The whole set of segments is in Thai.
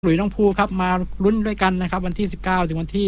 หลุยน้องภูครับมาลุ้นด้วยกันนะครับวันที่19ถึงวันที่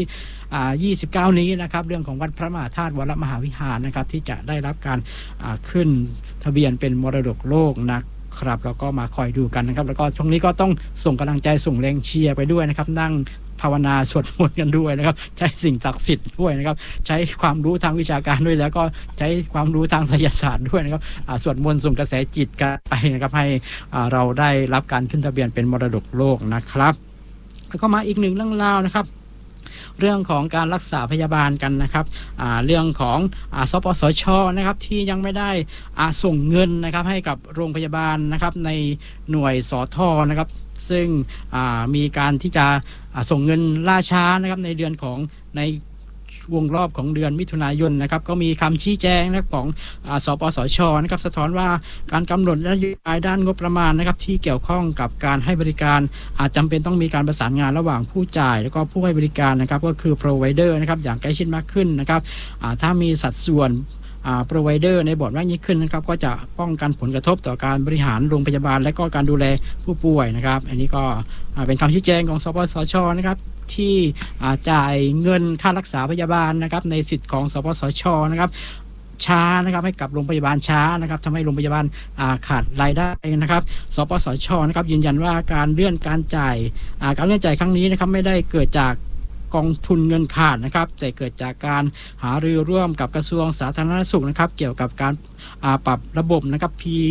29นี้นะครับเรื่องของวัดพระมหาธาตุวรมหาวิหารนะครับที่จะได้รับการขึ้นทะเบียนเป็นมรดกโลกนะครับแล้วก็มาคอยดูกันนะครับแล้วก็ช่วงนี้ก็ต้องส่งกำลังใจส่งแรงเชียร์ไปด้วยนะครับนั่งภาวนาสวดมนต์กันด้วยนะครับใช้สิ่งศักดิ์สิทธิ์ด้วยนะครับใช้ความรู้ทางวิชาการด้วยแล้วก็ใช้ความรู้ทางไสยศาสตร์ด้วยนะครับสวดมนต์ส่งกระแสจิตกันไปนะครับให้เราได้รับการขึ้นทะเบียนเป็นมรดกโลกนะครับแล้วก็มาอีกหนึ่งเรื่องราวนะครับเรื่องของการรักษาพยาบาลกันนะครับเรื่องของสปสช.นะครับที่ยังไม่ได้ส่งเงินนะครับให้กับโรงพยาบาลนะครับในหน่วยสท.นะครับซึ่งมีการที่จะส่งเงินล่าช้านะครับในเดือนของในวงรอบของเดือนมิถุนายนนะครับก็มีคำชี้แจงนะครับของสปสช.นะครับสะท้อนว่าการกำหนดนโยบายด้านงบประมาณนะครับที่เกี่ยวข้องกับการให้บริการอาจจำเป็นต้องมีการประสานงานระหว่างผู้จ่ายแล้วก็ผู้ให้บริการนะครับก็คือ provider นะครับอย่างใกล้ชิดมากขึ้นนะครับถ้ามีสัดส่วนprovider ในบอร์ดมากยิ่งขึ้นนะครับก็จะป้องกันผลกระทบต่อการบริหารโรงพยาบาลและก็การดูแลผู้ป่วยนะครับอันนี้ก็เป็นคำชี้แจงของสปสช.นะครับที่จ่ายเงินค่ารักษาพยาบาลนะครับในสิทธิ์ของสปสช.นะครับช้านะครับให้กับโรงพยาบาลช้านะครับทำให้โรงพยาบาลขาดรายได้นะครับสปสช.นะครับยืนยันว่าการเลื่อนจ่ายครั้งนี้นะครับไม่ได้เกิดจากกองทุนเงินขาดนะครับแต่เกิดจากการหารือร่วมกับกระทรวงสาธารณสุขนะครับเกี่ยวกับการปรับระบบนะครับ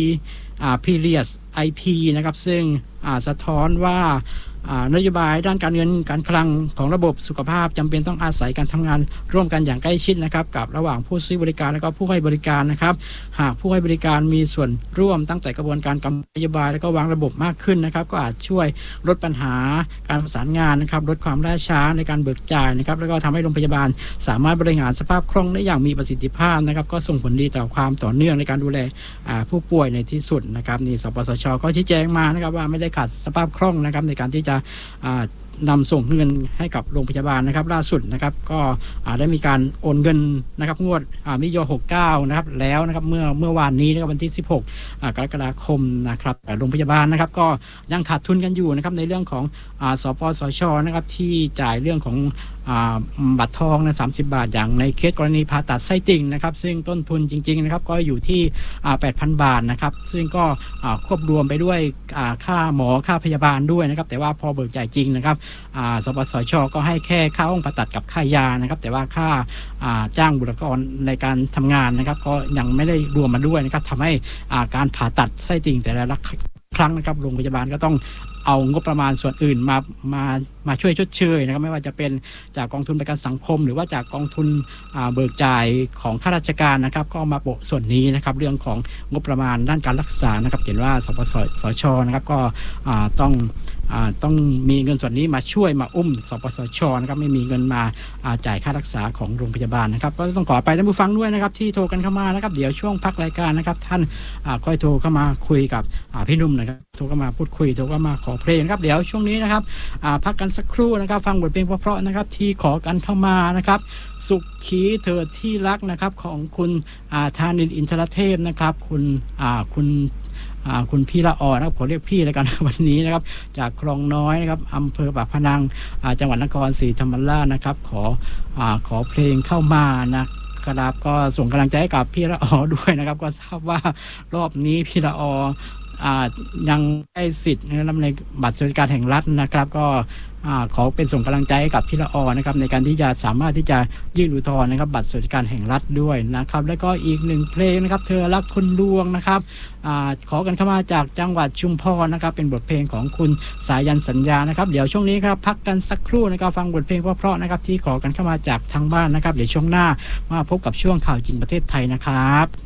Periods IP นะครับซึ่งสะท้อนว่านโยบายด้านการเงินการคลังของระบบสุขภาพจำเป็นต้องอาศัยการทำงานร่วมกันอย่างใกล้ชิดนะครับกับระหว่างผู้ซื้อบริการและก็ผู้ให้บริการนะครับหากผู้ให้บริการมีส่วนร่วมตั้งแต่กระบวนการกำหนดนโยบายและก็วางระบบมากขึ้นนะครับก็อาจช่วยลดปัญหาการประสานงานนะครับลดความล่าช้าในการเบิกจ่ายนะครับแล้วก็ทำให้โรงพยาบาลสามารถบริหารสภาพคล่องได้อย่างมีประสิทธิภาพนะครับก็ส่งผลดีต่อความต่อเนื่องในการดูแลผู้ป่วยในที่สุดนะครับนี่สปสช.ก็ชี้แจงมานะครับว่าไม่ได้ขาดสภาพคล่องนะครับในการที่จะนำส่งเงินให้กับโรงพยาบาลนะครับล่าสุดนะครับก็ได้มีการโอนเงินนะครับงวดมิย69นะครับแล้วนะครับเมื่อวานนี้นะครับวันที่16กรกฎาคมนะครับโรงพยาบาลนะครับก็ยังขาดทุนกันอยู่นะครับในเรื่องของสปสช.นะครับที่จ่ายเรื่องของบัตรทองนะ30 บาทอย่างในเคสกรณีผ่าตัดไส้ติ่งนะครับซึ่งต้นทุนจริงๆนะครับก็อยู่ที่ 8,000 บาทนะครับซึ่งก็ควบรวมไปด้วยค่าหมอค่าพยาบาลด้วยนะครับแต่ว่าพอเบิกจ่ายจริงนะครับสปสช.ก็ให้แค่ค่าห้องผ่าตัดกับค่ายานะครับแต่ว่าค่าจ้างบุคลากรในการทำงานนะครับก็ยังไม่ได้รวมมาด้วยนะครับทำให้การผ่าตัดไส้ติ่งแต่ละครั้งนะครับโรงพยาบาลก็ต้องเอางบประมาณส่วนอื่นมาช่วยชดเชยนะครับไม่ว่าจะเป็นจากกองทุนประกันสังคมหรือว่าจากกองทุนเบิกจ่ายของข้าราชการนะครับก็มาโปะส่วนนี้นะครับเรื่องของงบประมาณด้านการรักษานะครับเห็นว่าสปสช.นะครับก็ต้องมีเงินส่วนนี้มาช่วยมาอุ้มสปสช.นะครับไม่มีเงินมาจ่ายค่ารักษาของโรงพยาบาลนะครับก็ต้องขอไปท่านผู้ฟังด้วยนะครับที่โทรกันเข้ามานะครับเดี๋ยวช่วงพักรายการนะครับท่านค่อยโทรเข้ามาคุยกับพี่นุ่มนะครับโทรเข้ามาพูดคุยโทรเข้ามาขอเพลงนะครับเดี๋ยวช่วงนี้นะครับพักกันสักครู่นะครับฟังบทเพลงเพราะๆนะครับที่ขอกันเข้ามานะครับสุขีเถิดที่รักนะครับของคุณธานินทร์อินทรเทพนะครับคุณพี่ละออนะครับขอเรียกพี่แล้วกันวันนี้นะครับจากคลองน้อยนะครับอำเภอปากพนังจังหวัดนครศรีธรรมราชนะครับขอเพลงเข้ามานะครับก็ส่งกำลังใจให้กับพี่ละออด้วยนะครับก็ทราบว่ารอบนี้พี่ละอยังได้สิทธิ์ในบัตรสวัสดิการแห่งรัฐนะครับก็ขอเป็นส่งกำลังใจให้กับพี่ละออนะครับในการที่จะสามารถที่จะยื่นอุทธรณ์นะครับบัตรสวัสดิการแห่งรัฐด้วยนะครับแล้วก็อีกหนึ่งเพลงนะครับเธอรักคนลวงนะครับขอกันเข้ามาจากจังหวัดชุมพรนะครับเป็นบทเพลงของคุณสายันสัญญานะครับเดี๋ยวช่วงนี้ครับพักกันสักครู่นะครับฟังบทเพลงเพราะๆนะครับที่ขอกันเข้ามาจากทางบ้านนะครับเดี๋ยวช่วงหน้ามาพบกับช่วงข่าวจริงประเทศไทยนะครับ